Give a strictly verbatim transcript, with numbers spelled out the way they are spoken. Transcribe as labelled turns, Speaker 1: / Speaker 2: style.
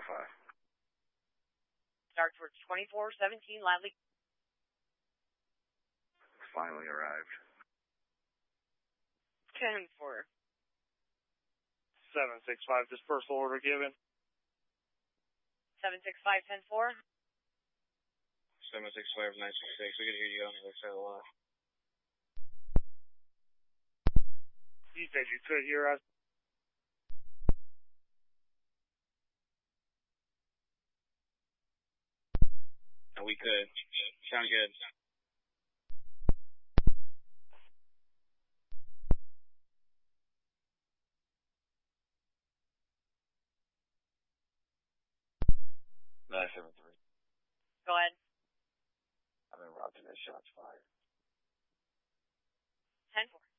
Speaker 1: oh five.
Speaker 2: Start towards twenty-four seventeen, lively.
Speaker 1: Finally arrived.
Speaker 2: ten four.
Speaker 3: seven six five, dispersal order given.
Speaker 2: seven six five, ten four.
Speaker 4: seven six five, nine six six, we can hear you on the other side of the line.
Speaker 3: You said you could hear us?
Speaker 4: No, we could. Sound good. nine seven three.
Speaker 2: Go ahead.
Speaker 4: I'm in route to this, shots fired.
Speaker 2: ten four.